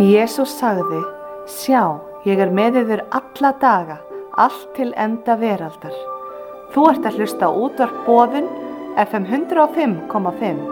Jesús sagði: Sjá, ég með yður alla daga, allt til enda veraldar. Þú ert að hlusta á útvarp Boðun, FM 105,5.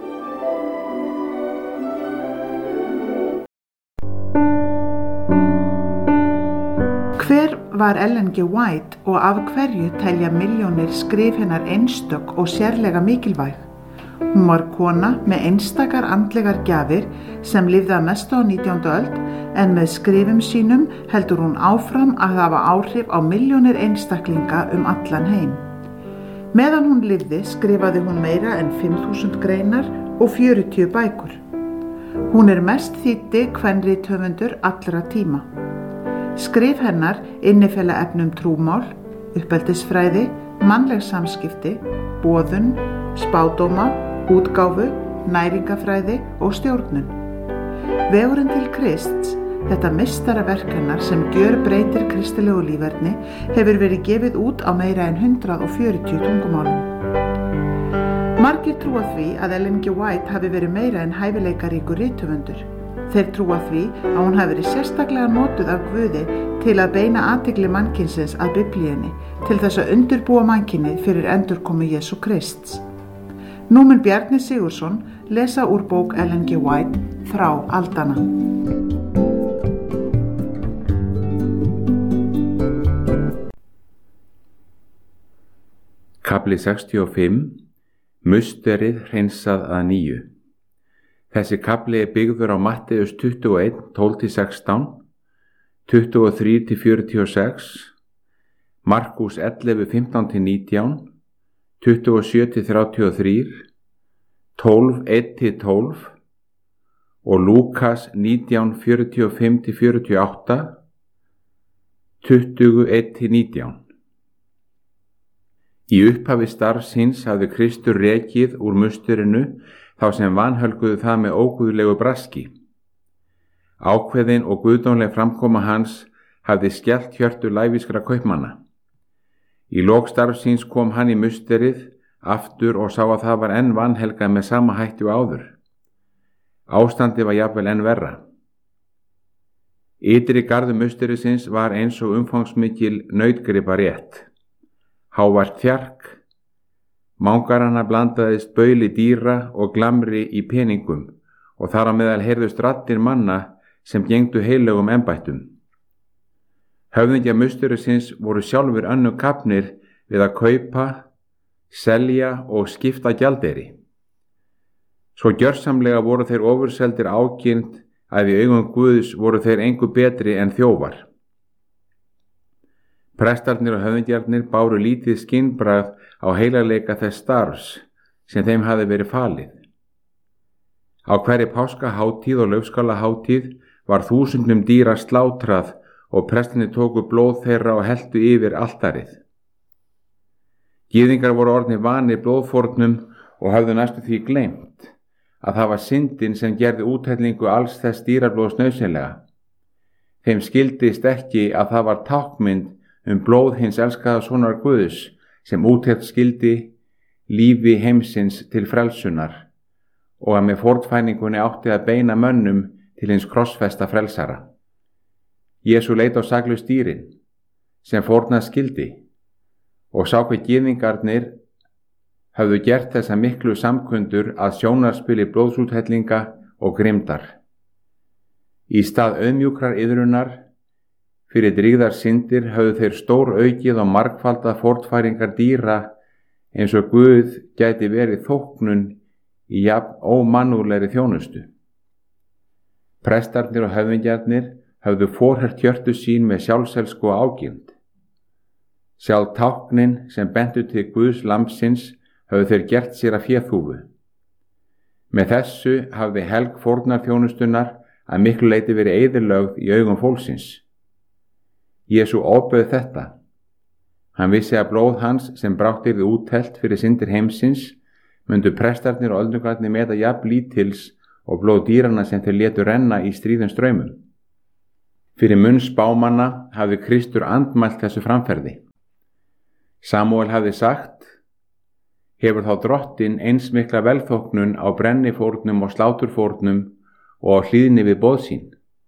Hver var Ellen G. White og af hverju telja milljónir skrif hennar einstök og sérlega mikilvæg? Hún var kona með einstakar andlegar gjafir sem lifði að mestu á 19. öld, en með skrifum sínum heldur hún áfram að hafa áhrif á milljónir einstaklinga allan heim. Meðan hún lifði skrifaði hún meira en 5.000 greinar og 40 bækur. Hún mest þýddi kvenrithöfundur allra tíma. Skrif hennar innifela efnum trúmál, uppeldisfræði, mannleg samskipti, boðun, spádóma, útgáfu, næringafræði og stjórnun. Vegurinn til Krists, þetta meistaraverk hennar sem gjörbreytir kristilegu líferni, hefur verið gefið út á meira en 140 tungumálum. Margir trúa því að Ellen G. White hafi verið meira en hæfileikaríkur rithöfundur. Þeir trúa því að hún hafi verið sérstaklega notuð af Guði til að beina athygli mannkynsins að Biblíunni, til þess að undirbúa mannkynið fyrir endurkomu Jesú Krists. Nú mun Bjarni Sigurðsson lesa úr bók Ellen G. White, Þrá aldanna. Kafli 65. Musterið hreinsað að nýju. Þessi kafli byggður á Matteus 21, 12-16, 23-46, Markús 11, 15-19, 27-33, 12, 1-12 og Lúkas 19, 45-48, 21-19. Í upphafi starfs síns hafði Kristur rekið úr musturinu þá sem vanhölguðu það með óguðlegu braski. Ákveðin og guðdómleg framkoma hans hafði skellt hjörtu lævískra kaupmanna. Í lok starfs síns kom hann í musterið aftur og sá að það var enn vanhelgað með sama hætti og áður. Ástandið var jafnvel enn verra. Ytri garður musteriðsins var eins og umfangsmikil nautgriparétt. Hávært þjark, mangaranna blandaðist bauli dýra og glamri í peningum og þar á meðal heyrðust raddir manna sem gegndu heilögum embættum. Höfðingjar musteriðsins voru sjálfur önnu kafnir við að kaupa, selja og skipta gjaldeyri. Svo gjörsamlega voru þeir ofurseldir ákynnt að í augum Guðs voru þeir engu betri en þjófar. Prestarnir og höfðingjarnir báru lítið skinnbragð á heilarleika þess starfs sem þeim hafði verið falið. Á hverri páskahátíð og laufskálahátíð var þúsundum dýra slátrað og prestarnir tóku blóð þeirra og helltu yfir altarið. Gyðingar voru orðnir vanir blóðfórnum og hafðu næstu því gleymt að það var syndin sem gerði úthellingu alls þess dýrablóðs nauðsynlega. Þeim skildist ekki að það var tákmynd blóð hins elskaða sonar Guðs sem úthelt skildi lífi heimsins til frelsunar og að með fórnfæningunni átti að beina mönnum til hins krossfesta frelsara. Jesú leit á saklaus dýrin sem fórnað skildi og sá hve gyðingarnir höfðu gert þessa miklu samkundur að sjónarspili blóðsúthellinga og grimmdar. Í stað auðmjúkrar iðrunar fyrir drýgðar syndir höfðu þeir stór aukið og margfalda fórnfæringar dýra eins og Guð gæti verið þóknun í jafn ómannúðlegri þjónustu. Prestarnir og höfðingjarnir höfðu forhert hjörtu sín með sjálfselsku og ágirnd. Sjálf táknin sem bentu til Guðs lambsins höfðu þeir gert sér að féþúfu. Með þessu hafði helg fórnarþjónustunnar að miklu leyti verið eyðilögð í augum fólksins. Jesú ofbauð þetta. Hann vissi að blóð hans sem brátt yrði úthellt fyrir syndir heimsins myndu prestarnir og öldungarnir meta jafn lítils og blóð dýranna sem þeir létu renna í stríðum straumum. Fyrir munn spámanna hafði Kristur andmælt þessu framferði. Samúel hafði sagt: Hefur þá drottinn eins mikla velþóknun á brennifórnum og sláturfórnum og á hlýðni við boð sín.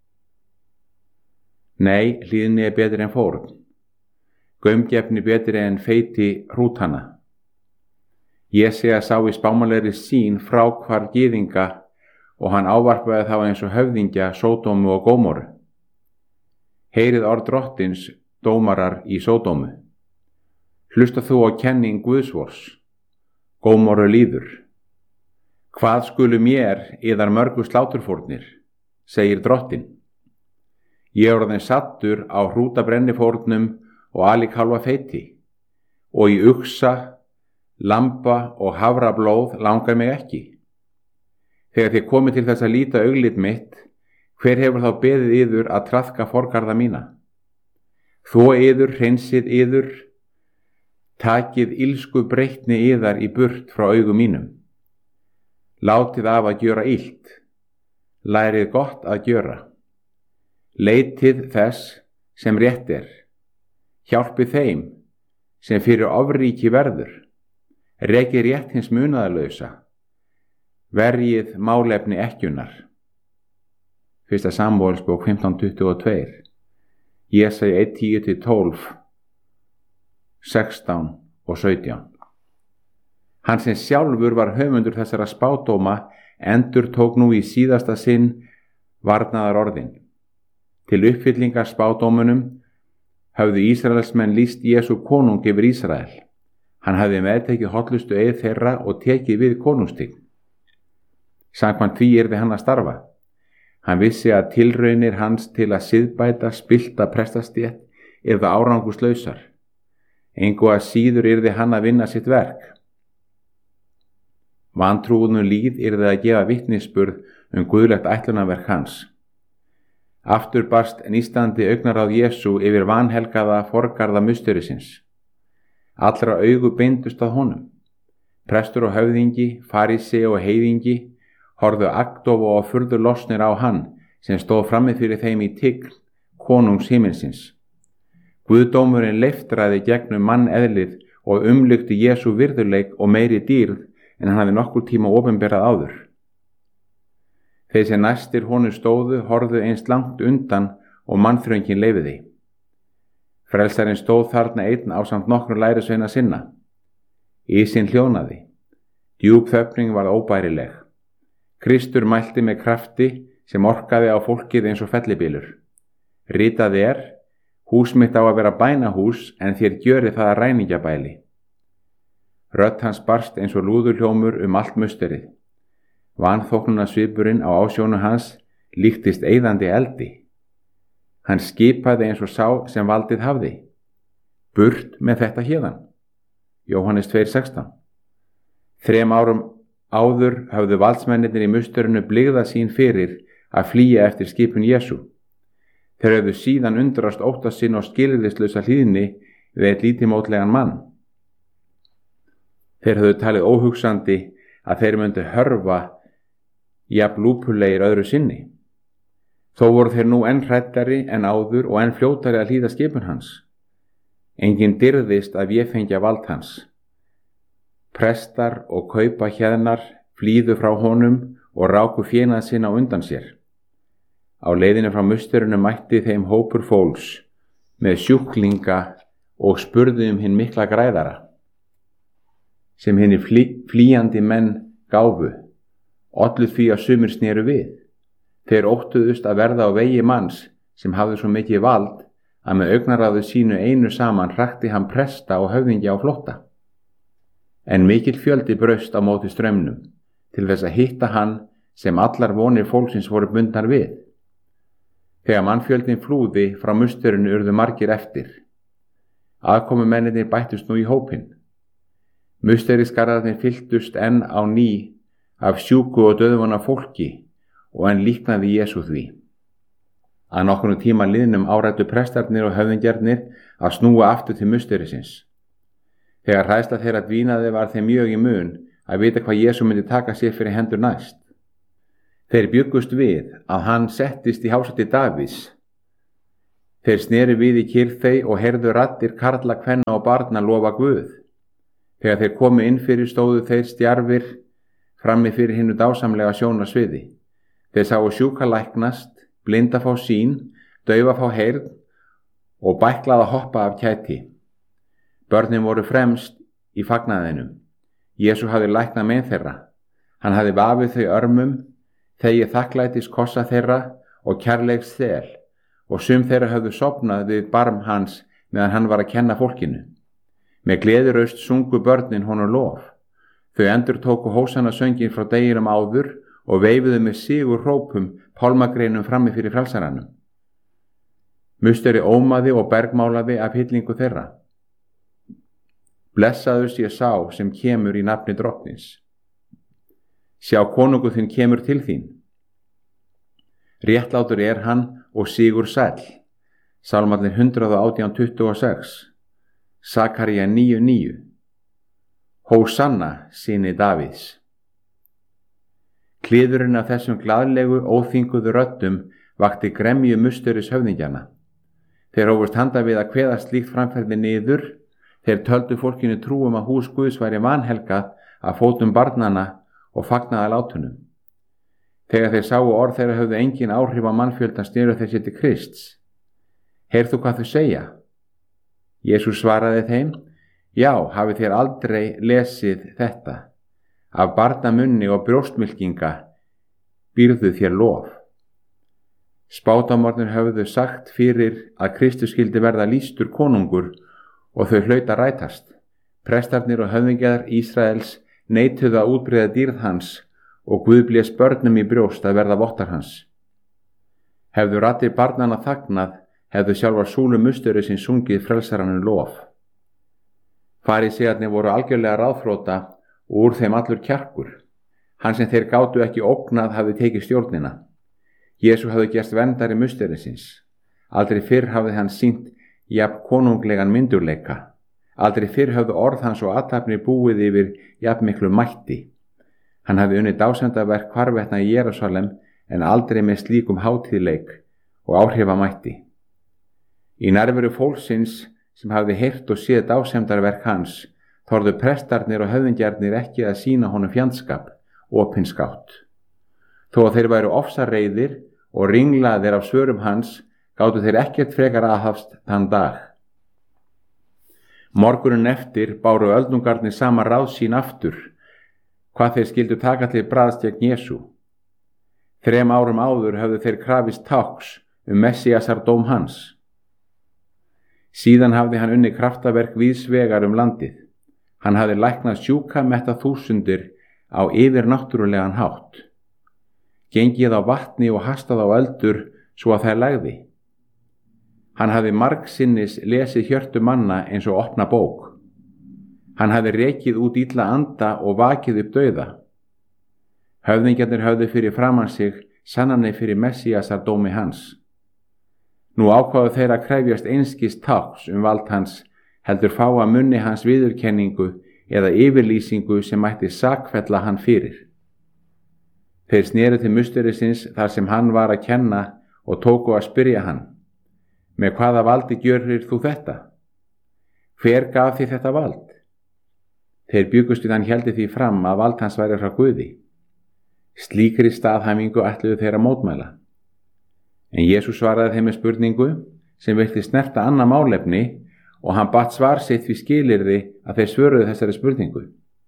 Nei, hlýðni er betri en fórn, gaumgefni betri en feiti hrútana. Jesía sá í spámanlegri sýn frá hvar gyðinga og hann ávarpaði þá eins og höfðingja Sódómu og Gómoru. Heyrið orð Drottins, dómarar í Sódómu. Hlusta þú á kenning Guðsvors, Gómoru líður. Hvað skulu mér yðar mörgu sláturfórnir, segir Drottin. Ég er orðinn sattur á hrútabrennifórnum og alikálfa feiti, og í uxa, lamba og hafrablóð langar mig ekki. Þegar þið komið til þess að líta auglit mitt, hver hefur þá beðið yður að traðka forgarða mína? Þó yður, hreinsið yður, takið ilsku breytni yðar í burt frá augum mínum. Látið af að gjöra illt, lærið gott að gjöra. Leitið þess sem rétt er, hjálpið þeim sem fyrir ofríki verður, rekið rétt hins munaðarlausa, verjið málefni ekkjunar. 1. Samúelsbók 15:22, Jesæja 1:10-12, 16 og 17. Hann sem sjálfur var höfundur þessara spádóma endurtók nú í síðasta sinn varnaðar orðin. Til uppfyllingar spádómunum höfðu Ísraelsmenn lýst Jesú konung yfir Ísrael. Hann hafði meðtekið hollustu eið þeirra og tekið við konungstign. Samkvæmt því yrði hann að starfa. Hann vissi að tilraunir hans til að siðbæta spillta prestastétt yrðu árangurslausar. Engu að síður yrði hann að vinna sitt verk. Vantrúinu líð yrði að gefa vitnisburð guðlegt ætlunarverk hans. Aftur barst nístandi augnaráð Jesú yfir vanhelgaða forgarða musterisins. Allra augu beindust að honum. Prestur og höfðingi, farísei og heiðingi horfðu agndofa og furðu lostnir á hann sem stóð frammi fyrir þeim í tign konungs himinsins. Guðdómurinn leiftraði gegnum manneðlið og umlykti Jesú virðuleik og meiri dýrð en hann hafði nokkur tíma opinberað áður. Þeir sem næstir honum stóðu horfðu eins langt undan og mannþröngin leyfiði. Frelsarinn stóð þarna einn ásamt nokkrum lærisveina sinna. Ísinn hljónaði. Djúp þögnin varð óbærileg. Kristur mælti með krafti sem orkaði á fólkið eins og fellibylur. Ritað er, hús mitt á að vera bænahús en þér gjörið það að ræningjabæli. Rödd hans barst eins og lúðurhljómur allt musterið. Vanþóknunarsvipurinn á ásjónu hans líktist eyðandi eldi. Hann skipaði eins og sá sem valdið hafði. Burt með þetta héðan. Jóhannes 2:16. 3 árum áður hafðu valdsmennirnir í musterinu blygða sín fyrir að flýja eftir skipun Jesú. Þeir höfðu síðan undrast ótta sinn og skilyrðislausa hlýðni við eitt lítilmótlegan mann. Þeir höfðu talið óhugsandi að þeir myndu hörfa jafn lúpulegir öðru sinni. Þó voru þeir nú enn hræddari en áður og enn fljótari að hlýða skipun hans. Enginn dirðist að véfengja vald hans. Prestar og kaupa hjeðnar flýðu frá honum og ráku fénað sinn á undan sér. Á leiðinu frá musterinu mætti þeim hópur fólks með sjúklinga og spurði hinn mikla græðara, sem hinni flýjandi menn gáfu, ollu því að sumir sneru við. Þeir óttuðust að verða á vegi manns sem hafði svo mikið vald að með augnaráðu sínu einu saman hrakti hann presta og höfðingi á flótta. En mikill fjöldi braust á móti straumnum til þess að hitta hann sem allar vonir fólksins voru bundnar við. Þegar mannfjöldin flúði frá musterinu urðu margir eftir. Aðkomumennirnir bættust nú í hópinn. Musteriskarðarnir fylltust enn á ný af sjúku og dauðvona fólki og enn líknaði Jesú því. Að nokkrum tíma liðnum áræddu prestarnir og höfðingjarnir að snúa aftur til musterisins. Þegar hræðsla þeirra dvínaði var þeim mjög í mun að vita hvað Jesú myndi taka sér fyrir hendur næst. Þeir bjuggust við að hann settist í hásæti Davíðs. Þeir sneri við í kyrrþey og heyrðu raddir karla, kvenna og barna lofa Guð. Þegar þeir komu inn fyrir stóðu þeir stjarfir frammi fyrir hinnu dásamlega sjónarsviði. Þeir sáu sjúka læknast, blinda fá sýn, daufa fá heyrn og bæklað að hoppa af kæti. Börnin voru fremst í fagnaðinum. Jesú hafði læknað mein þeirra. Hann hafði vafið þau örmum, þegið þakklætis kossa þeirra og kærleiks þel, og sum þeirra höfðu sofnað við barm hans meðan hann var að kenna fólkinu. Með gleðiraust sungu börnin honum lof. Þau endurtóku hósanna söngin frá deginum áður og veifuðu með sigur hrópum pálmagreinum frammi fyrir frelsaranum. Musteri ómaði og bergmálaði af hillingu þeirra. Blessaður sé sá sem kemur í nafni drottins. Sjá, konungur þinn kemur til þín. Réttlátur er hann og sigur sæll. Sálmarnir 118:26. Sakaría 9:9. Hósanna, syni Davíðs. Kliðurinn af þessum glaðlegu, óþvinguðu röddum vakti gremju musteris höfðingjana. Þeir hófust handa við að kveða slíkt framferði niður. Þeir töldu fólkinu trúum að hús Guðs væri vanhelgað af fótum barnanna og fagnaða látunum. Þegar þeir sáu orð þeirra höfðu engin áhrif á mannfjöldan sneru þeir sér til Krists. Heyrðu hvað þau segja? Jesús svaraði þeim: Já, hafið þér aldrei lesið þetta? Af barnamunni og brjóstmylkinga býrðu þér lof. Spádómarnir höfðu sagt fyrir að Kristus skyldi verða lýstur konungur og þau hlaut að rætast. Prestarnir og höfðingjar Ísraels neituðu að útbreiða dýrð hans og Guð blés börnum í brjóst að verða vottar hans. Hefðu raddir barnanna þagnað, hefðu sjálfar súlu musteri sem sungið frelsaranum lof. Farísearnir voru algjörlega ráðþrota og úr þeim allur kjarkur. Hann sem þeir gátu ekki ógnað hafði tekið stjórnina. Jesú hafði gerst verndari musterisins. Aldrei fyrr hafði hann sýnt jafn konunglegan myndurleika. Aldrei fyrr höfðu orð hans og athafnir búið yfir jafn miklu mætti. Hann hafði unnið dásemdaverk hvarvetna í Jerúsalem en aldrei með slíkum hátíðleik og áhrifamætti. Í nærveru fólksins sem hafði heyrt og séð dásemdarverk hans þorðu prestarnir og höfðingjarnir ekki að sýna honum fjandskap og opinskátt. Þó að þeir væru ofsareiðir og ringlaðir af svörum hans gátu þeir ekkert frekar aðhafst þann dag. Morguninn eftir báru öldungarnir sama ráð sín aftur, hvað þeir skildu taka til bragðs gegn Jesú. 3 árum áður höfðu þeir krafist tákns Messiasar dóm hans. Síðan hafði hann unnið kraftaverk víðsvegar landið. Hann hafði læknað sjúka metta þúsundir á yfirnáttúrulegan hátt. Gengið á vatni og hastað á eldur svo að þær lægði. Hann hafði margsinnis lesið hjörtu manna eins og opna bók. Hann hafði rekið út illa anda og vakið upp dauða. Höfðingjarnir höfðu fyrir framan sig sannanir fyrir Messiasar dómi hans. Nú ákváðu þeir að krefjast einskis tákns vald hans, heldur fá að munni hans viðurkenningu eða yfirlýsingu sem mætti sakfella hann fyrir. Þeir sneru til musterisins þar sem hann var að kenna og tóku að spyrja hann: Með hvaða valdi gjörir þú þetta? Hver gaf þér þetta vald? Þeir bjugust við hann héldi því fram að vald hans væri frá Guði. Slíkri staðhæfingu ætluðu þeir að mótmæla. En Jesús svaraði þeim með spurningu sem vilti snerta annað málefni og hann batt svar sitt við skilyrði að þeir svöruðu þessari spurningu.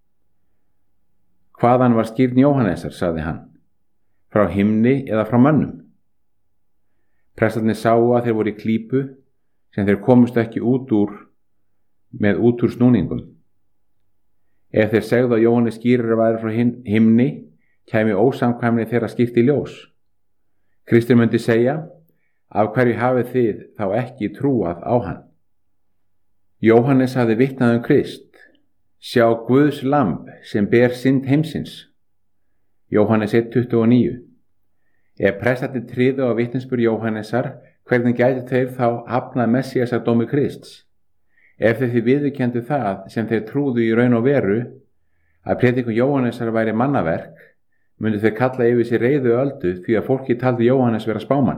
Hvaðan var skírn Jóhannesar, sagði hann, frá himni eða frá mönnum? Prestarnir sáu að þeir voru í klípu sem þeir komust ekki út úr með út úr snúningum. Ef þeir segðu að Jóhannes skýrir væri frá himni, kæmi ósamkvæmni þeirra skýrt í ljós. Kristur myndi segja: Af hverju hafið þið þá ekki trúað á hann? Jóhannes hafði vitnað Krist: Sjá Guðs lamb sem ber synd heimsins. Jóhannes 1:29. Ef prestarnir tryðu á vitnisburð Jóhannesar, hvernig gætu þeir þá hafnað Messiasar dómi Krists? Ef þeir viðurkenndu það sem þeir trúðu í raun og veru, að predikun Jóhannesar væri mannaverk, myndu þeir kalla yfir sér reiðu öldu því að fólki taldi Jóhannes vera spámann.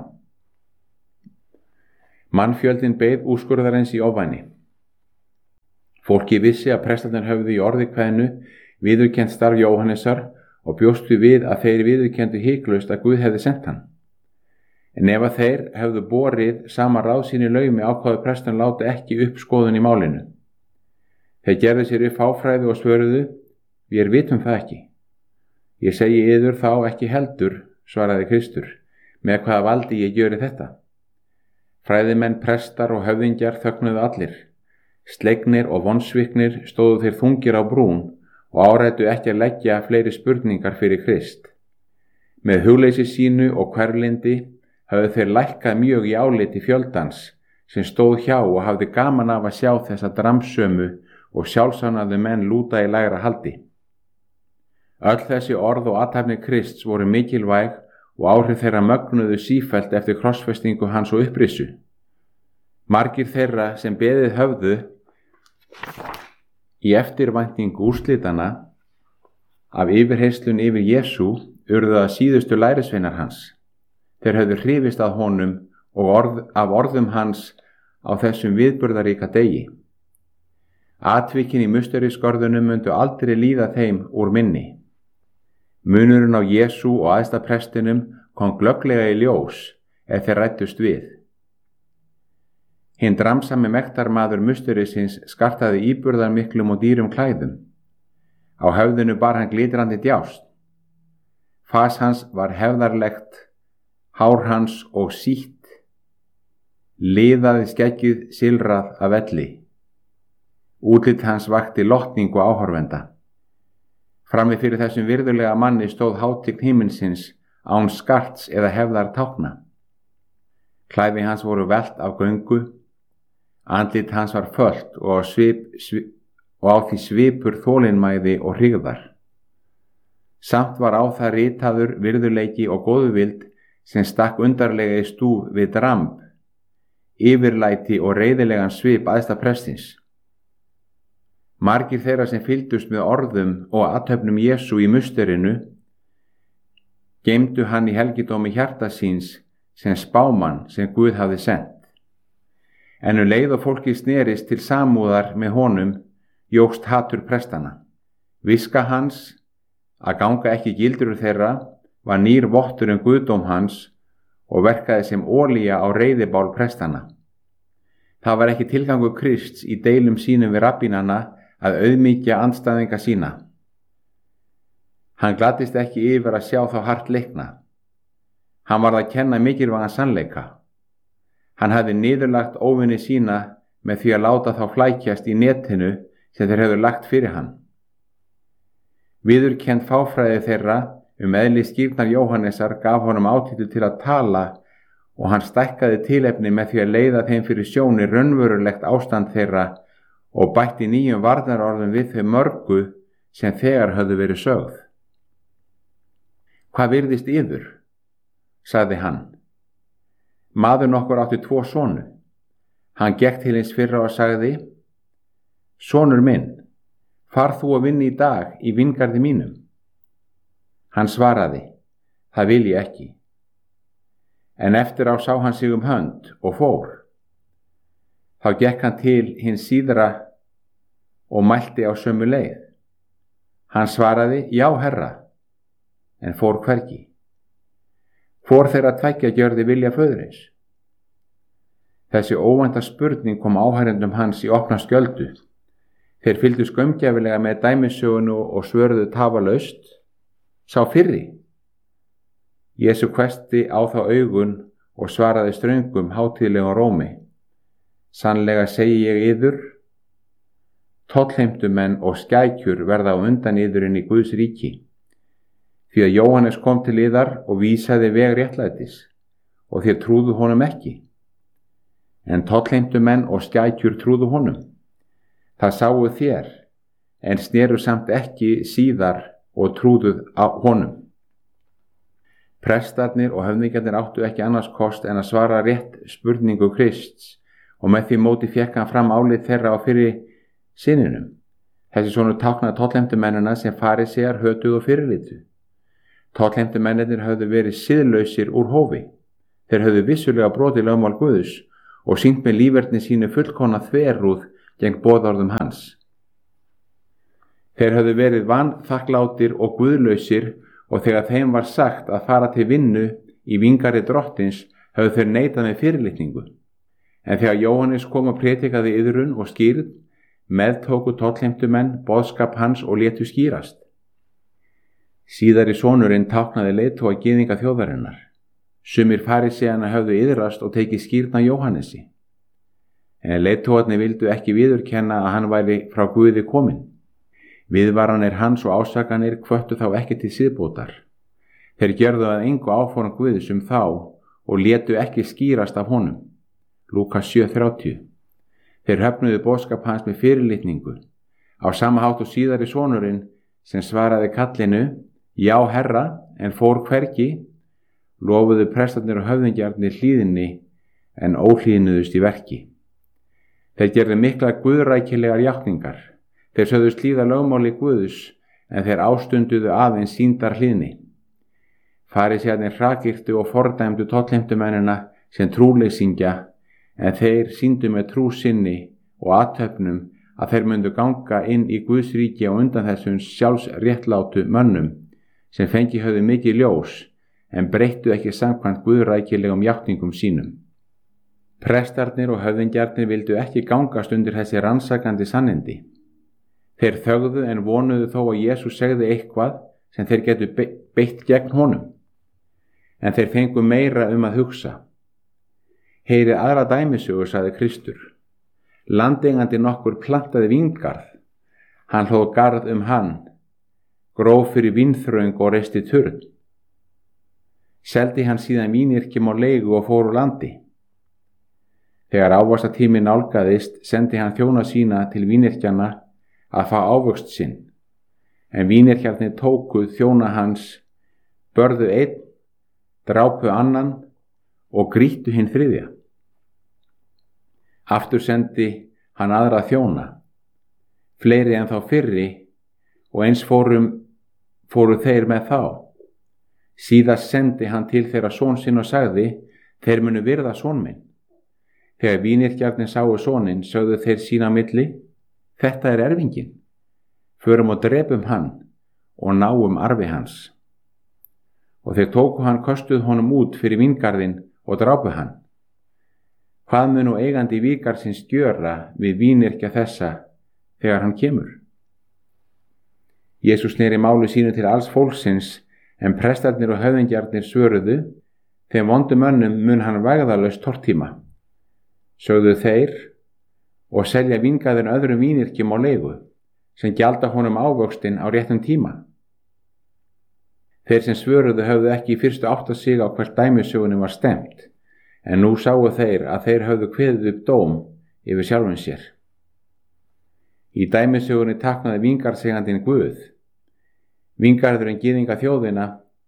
Mannfjöldin beið úrskurðarins í ofvæni. Fólki vissi að prestarnir höfðu í orðikvæðinu viðurkennt starf Jóhannesar og bjóstu við að þeir viðurkenndu hiklaust að Guð hefði sent hann. En ef að þeir hefðu borið sama ráð sín í laumi ákváðu presturinn láta ekki upp skoðun í málinu. Þeir gerðu sér upp fáfræði og svöruðu: Vér vitum það ekki. Ég segi yður þá ekki heldur, svaraði Kristur, með hvaða valdi ég gjöri þetta. Fræðimenn, prestar og höfðingjar þögnuðu allir. Slegnir og vonsviknir stóðu þeir þungir á brún og áræddu ekki að leggja fleiri spurningar fyrir Krist. Með hugleysi sínu og hverlindi höfðu þeir lækkað mjög í áliti fjöldans sem stóð hjá og hafði gaman af að sjá þessa dramsömu og sjálfsánadu menn lúta í lægra haldi. Öll þessi orð og athafnir Krists voru mikilvæg og áhrif þeirra mögnuðu sífellt eftir krossfestingu hans og upprissu. Margir þeirra sem beðið höfðu í eftirvæntingu úrslitana af yfirheyslun yfir Jesú urðu að síðustu lærisveinar hans. Þeir höfðu hrifist að honum og af orðum hans á þessum viðburðaríka degi. Atvikin í musteriskorðunum myndu aldrei líða þeim úr minni. Munurinn á Jesú og æðsta prestinum kom glögglega í ljós ef þeir ræddust við. Hinn dramsami mektarmaður musterisins skartaði íburðarmiklum og dýrum klæðum. Á höfðinu bar hann glitrandi djást. Fas hans var hefðarlegt, hár hans og sítt, liðaði skeggið silrað af velli. Útlit hans vakti lotningu áhorfenda. Frammi fyrir þessum virðulega manni stóð hátign himinsins án skarts eða hefðar tákna. Klæði hans voru velt af göngu, andlit hans var fölt og á því svipur þolinmæði og hryggðar. Samt var á það ritaður virðuleiki og góðvild sem stakk undarlega í stúf við dramb, yfirlæti og reiðilegan svip æðsta prestins. Margir þeirra sem fylgdust með orðum og athöfnum Jesú í musterinu geymdu hann í helgidómi hjarta síns sem spámann sem Guð hafði sent. En leið og fólki snerist til samúðar með honum jókst hatur prestana. Viska hans að ganga ekki gildur þeirra var nýr vottur guðdóm hans og verkaði sem olía á reiðibál prestana. Það var ekki tilgangur Krists í deilum sínum við rabbínana að auðmýkja andstæðinga sína. Hann gladdist ekki yfir að sjá þá hart leikna. Hann varð að kenna mikilvægan sannleika. Hann hafði niðurlagt óvinni sína með því að láta þá flækjast í netinu sem þeir hefðu lagt fyrir hann. Viðurkennd fáfræði þeirra eðli skírnar Jóhannesar gaf honum átítu til að tala og hann stækkaði tilefni með því að leiða þeim fyrir sjóni raunverulegt ástand þeirra og bætti nýjum varnarorðum við þau mörgu sem þegar höfðu verið sögð. Hvað virðist yður? Sagði hann. Maður nokkur átti 2 sonu. Hann gekk til hins fyrra og sagði: Sonur minn, far þú að vinna í dag í vingarði mínum. Hann svaraði: Það vil ég ekki. En eftir á sá hann sig hönd og fór. Þá gekk hann til hins síðra og mælti á sömu leið. Hann svaraði: Já, herra, en fór hvergi. Hvor þeirra tveggja gjörði vilja föðurins? Þessi óvænta spurning kom áhærendum hans í opna skjöldu. Þeir fylgdu skömmgjafilega með dæmisögunu og svöruðu tafalaust: Sá fyrri. Jesú hvessti á þá augun og svaraði ströngum hátíðlegum rómi: Sannlega segi ég yður, tollheimtumenn og skækjur verða á undan yður inn í Guðs ríki. Því að Jóhannes kom til yðar og vísaði veg réttlætis og þér trúðu honum ekki. En tollheimtumenn og skækjur trúðu honum. Það sáu þér, en sneru samt ekki síðar og trúðuð á honum. Prestarnir og höfðingjarnir áttu ekki annars kost en að svara rétt spurningu Krists og með því móti fékk hann fram álit þeirra á fyrri syninum. Þessi sonur táknaði tollheimtumennina sem farisear hötuðu og fyrirlitu. Tollheimtumennirnir höfðu verið siðlausir úr hófi. Þeir höfðu vissulega brotið lögmál Guðs og sýnt með líferni sínu fullkomna þverrúð gegn boðorðum hans. Þeir höfðu verið vanþakklátir og guðlausir og þegar þeim var sagt að fara til vinnu í vingarði drottins höfðu þeir neitað með fyrirlitningu. En þegar Jóhannes kom og prétikaði iðrun og skýrð, meðtóku tollheimtumenn boðskap hans og létu skýrast. Síðari sonurinn táknaði leiðtoga gyðinga þjóðarinnar. Sumir faríseanna höfðu iðrast og tekið skýrna Jóhannesi. En leiðtogarnir vildu ekki viðurkenna að hann væri frá Guði kominn. Viðvaranir hans og ásakanir hvöttu þá ekki til siðbótar. Þeir gerðu að engu áform Guðs þá og létu ekki skýrast af honum. Lúkas 7:30. Þeir höfnuðu boðskap hans með fyrirlitningu. Á sama hátt og síðari sonurinn sem svaraði kallinu, já herra, en fór hvergi, lofuðu prestarnir og höfðingjarnir hlýðinni en óhlýðnuðust í verki. Þeir gerðu miklar guðrækilegar játningar. Þeir sögðust hlýða lögmáli Guðs en þeir ástunduðu aðeins sýndar hlýðni. Farísearnir hrakyrtu og fordæmdu tollheimtumennina sem trúleysingja en þeir sýndu með trú sinni og athöfnum að þeir myndu ganga inn í Guðs ríki á undan þessum sjálfsréttlátu mönnum sem fengi höfðu mikið ljós en breyttu ekki samkvæmt guðrækilegum játningum sínum. Prestarnir og höfðingjarnir vildu ekki gangast undir þessi rannsakandi sannindi. Þeir þögðu en vonuðu þó að Jesús segði eitthvað sem þeir getu beitt gegn honum. En þeir fengu meira að hugsa. Heyrið aðra dæmisögu, sagði Kristur. Landeigandi nokkur plantaði víngarð. Hann hlóð garð hann, gróf fyrir vínþröng og reisti turn. Seldi hann síðan vínyrkjum á leigu og fór úr landi. Þegar ávaxtatími nálgaðist, sendi hann þjóna sína til vínyrkjana að fá ávöxt sinn. En vínyrkjarnir tóku þjóna hans, börðu einn, drápu annan og grýttu hinn þriðja. Aftur sendi hann aðra þjóna, fleiri en þá fyrri, og eins fóru þeir með þá. Síðast sendi hann til þeirra son sinn og sagði, þeir munu virða son minn. Þegar vínyrkjarnir sáu soninn, sögðu þeir sína milli, þetta er erfinginn. Förum og drepum hann og náum arfi hans. Og þeir tóku hann, köstuðu honum út fyrir víngarðinn og drápu hann. Hvað mun nú eigandi vígarðsins gjöra við vínyrkja þessa þegar hann kemur? Jesús sneri máli sínu til alls fólksins, en prestarnir og höfðingjarnir svöruðu, þeim vondu mönnum mun hann vægðalaust tortíma. Sögðu þeir, og selja víngarðinn öðrum vínyrkjum á leigu, sem gjalda honum ávöxtinn á réttum tíma. Þeir sem svöruðu höfðu ekki í fyrstu áttað sig á hvert dæmisögunni var stemt, en nú sáu þeir að þeir höfðu kveðið upp dóm yfir sjálfum sér. Í dæmisögunni táknaði víngarðseigandinn Guð. Víngarðurinn gyðinga þjóðina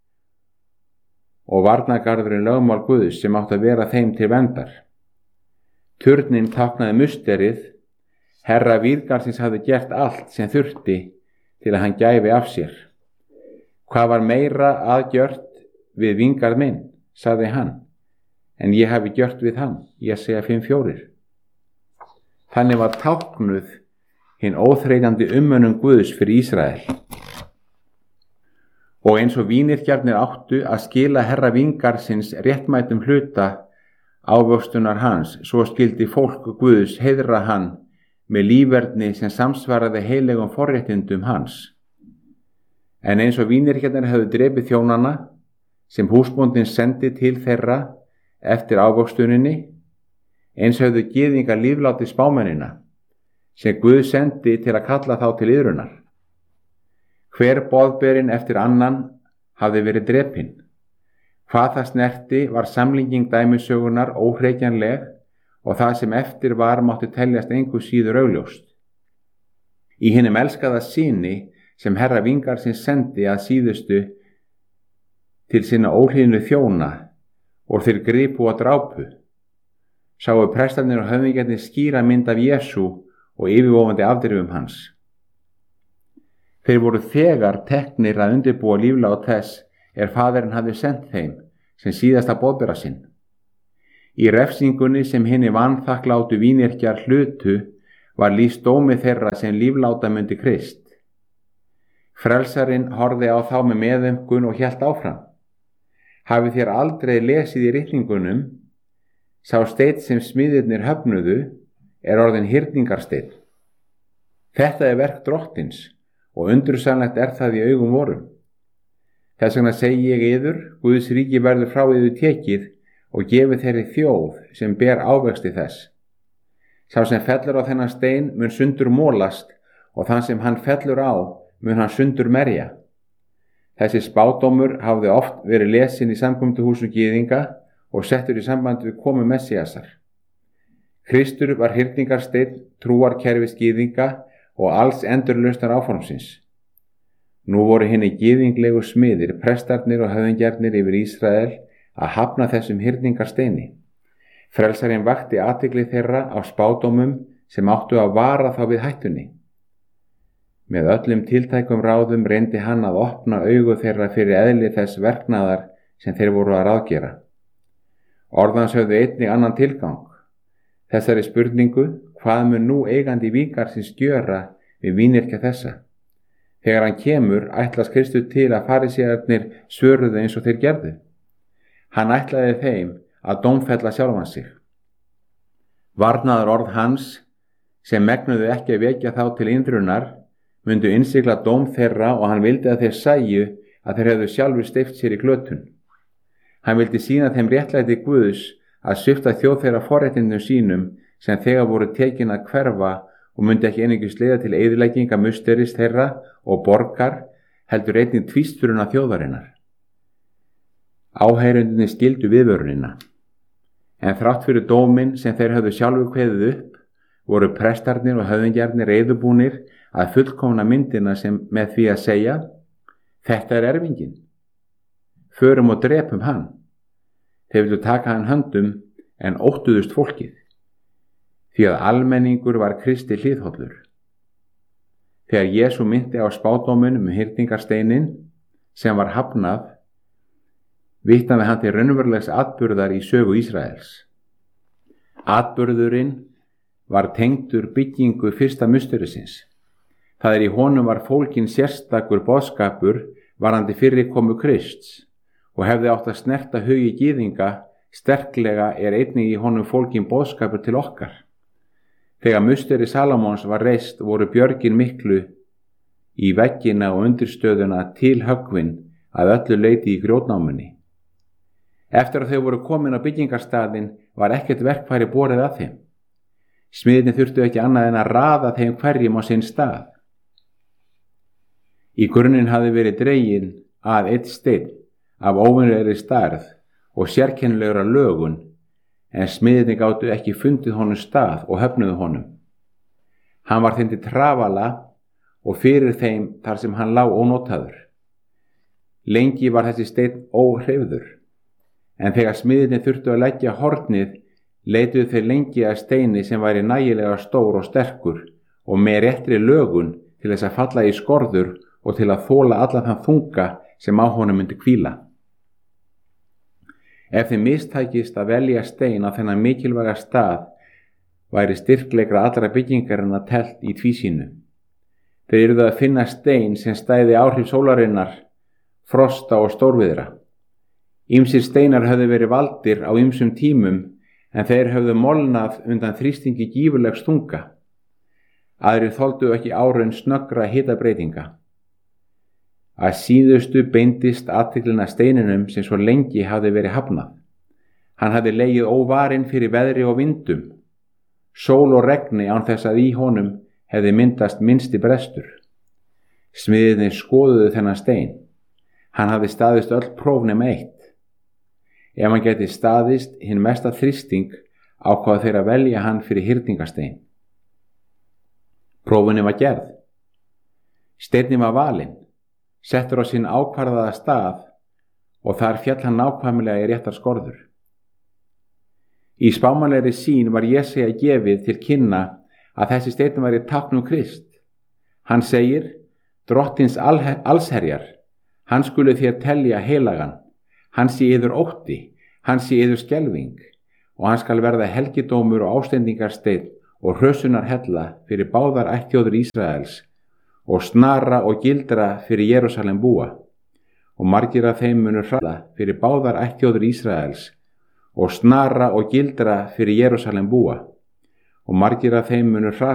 og varnargarðurinn lögmál Guðs sem átti að vera þeim til verndar. Turninn táknaði musterið. Herra víngarðsins hafði gert allt sem þurfti til að hann gæfi af sér. Hvað var meira aðgjört við víngarð minn, sagði hann, en ég hafi gjört við hann, Jesaja 5:4. Þannig var táknuð hinn óþreytandi umönnun Guðs fyrir Ísrael. Og eins og vínyrkjarnir áttu að skila herra víngarðsins réttmætum hluta ávöxtunar hans, svo skildi fólk Guðs heiðra hann með lífverðni sem samsvaraði heilegum forréttindum hans. En eins og vínyrkjarnir höfðu drepið þjónana sem húsbóndinn sendi til þeirra eftir ávöxtuninni, eins höfðu gyðingar lífláti spámennina sem Guð sendi til að kalla þá til iðrunar. Hver boðberinn eftir annan hafði verið drepinn. Hvað það snerti var samlíking dæmisögunar óhreykjanleg og það sem eftir var mátti teljast engu síður augljóst. Í hinum elskaða syni sem herra víngarðsins sendi að síðustu til sinna óhlýðnu þjóna og þeir gripu og drápu, sáu prestarnir og höfðingjarnir skýra mynd af Jesú og yfirvofandi afdrifum hans. Þeir voru þegar teknir að undirbúa líflát þess faðirinn hafði sendt þeim sem síðasta boðbera sinn. Í refsingunni sem hinni vanþakklátu vínyrkjar hlutu var lýst dómi þeirra sem lífláta myndi Krist. Frelsarinn horfði á þá með meðaumkun og hélt áfram. Hafið þér aldrei lesið í ritningunum, sá steinn sem smiðirnir höfnuðu er orðinn hyrningarsteinn. Þetta er verk Drottins og undursamlegt er það í augum vorum. Þess vegna segi ég yður, Guðs ríki verður frá yður tekið og gefið þeirri þjóð sem ber ávexti þess. Sá sem fellur á þennan stein mun sundur molast og þann sem hann fellur á mun hann sundur merja. Þessi spádómur hafði oft verið lesin í samkomuhúsum gyðinga og settur í samband við komu Messíasar. Kristur var hyrningarsteinn trúarkerfis gyðinga og alls endurlausnar áformsins. Nú voru hinni gyðinglegu smiðir, prestarnir og höfðingjarnir yfir Ísrael að hafna þessum hyrningarsteini. Frelsarinn vakti athygli þeirra á spádómum sem áttu að vara þá við hættunni. Með öllum tiltækum ráðum reyndi hann að opna augu þeirra fyrir eðli þess verknaðar sem þeir voru að ráðgera. Orðans höfðu einnig annan tilgang. Þessari spurningu, hvað mun nú eigandi víkarsins gjöra við vínyrkja þessa? Þegar hann kemur, ætlast Kristur til að farísearnir svöruðu eins og þeir gerðu. Hann ætlaði þeim að dómfella sjálfan sig. Varnaður orð hans, sem megnuðu ekki að vekja þá til indrunar, myndu innsigla dóm þeirra og hann vildi að þeir sæju að þeir hefðu sjálfur steypt sér í glötun. Hann vildi sýna þeim réttlæti Guðs að svipta þjóð þeirra forréttindum sínum sem þegar voru tekin að hverfa og myndi ekki einungis leiða til eyðilegginga musteris þeirra og borgar, heldur einnig tvísturuna þjóðarinnar. Áheyrendurnir skildu viðvörunina, en þrátt fyrir dóminn sem þeir höfðu sjálfur kveðið upp, voru prestarnir og höfðingjarnir reiðubúnir að fullkomna myndina sem með því að segja, þetta er erfinginn. Förum og drepum hann. Þeir vildu taka hann höndum en óttuðust fólkið, því að almenningur var Kristi hliðhollur. Þegar Jesú minnti á spádóminn hyrningarsteinin sem var hafnað, vitnaði hann til raunverulegs atburðar í sögu Ísraels. Atburðurinn var tengdur byggingu fyrsta musterisins. Það í honum var fólkin sérstakur boðskapur varandi fyrirkomu Krists og hefði átt að snerta hugi gyðinga, sterklega er einnig í honum fólkin boðskapur til okkar. Þegar musteri Salomons var reist voru björgin miklu í veggina og undirstöðuna til höggvin að öllu leyti í grjótnámunni. Eftir að þau voru komin á byggingarstaðinn var ekkert verkfæri borið að þeim. Smiðirnir þurftu ekki annað en að raða þeim hverjum á sinn stað. Í grunninn hafði verið dreginn að einn steinn af óvenjulegri stærð og sérkennilegra lögun, en smiðirnir gátu ekki fundið honum stað og höfnuðu honum. Hann var þeim til trafala og fyrir þeim þar sem hann lá ónotaður. Lengi var þessi steinn óhreyfður, en þegar smiðirnir þurftu að leggja hornið, leituðu þeir lengi að steini sem væri nægilega stór og sterkur og með réttri lögun til þess að falla í skorður og til að þola alla þann þunga sem á honum myndi hvíla. Ef þeim mistækist að velja stein á þennan mikilvæga stað, væri styrklegra allra byggingarinnar telt í tvísýnu. Þeir yrðu að finna stein sem stæði áhrif sólarinnar, frosta og stórviðra. Ýmsir steinar höfðu verið valdir á ýmsum tímum, en þeir höfðu molnað undan þrýstingi gífurlegs þunga. Aðrir þoldu ekki áraun snöggra hitabreytinga. Að síðustu beindist athyglin að steininum sem svo lengi hafði verið hafnað. Hann hafði legið óvarinn fyrir veðri og vindum, sól og regni án þess að í honum hefði myndast minnsti brestur. Smiðirnir skoðuðu þennan stein. Hann hafði staðist öll próf nema eitt. Ef hann geti staðist hinn mesta þrýsting, ákváðu þeir að velja hann fyrir hyrningastein. Prófunni var gerð. Steinninn var valinn, settur á sinn ákvarðaða stað og þar féll hann nákvæmlega í réttar skorður. Í spámanlegri sýn var Jesaja gefið til kynna að þessi steinn væri tákn Krist. Hann segir, Drottins allsherjar, hann skuli þér telja heilagan, hann sé yður ótti, hann sé yður skelfing og hann skal verða helgidómur og ástendingarsteinn og hrösunar hella fyrir báðar ættþjóðir Ísraels og snara og gildra fyrir Jerúsalem búa. og margir af þeim munu hraða fyrir báðar ættþjóðir Ísraels og snara og gildra fyrir Jerúsalem búa, og margir af þeim munu hrasa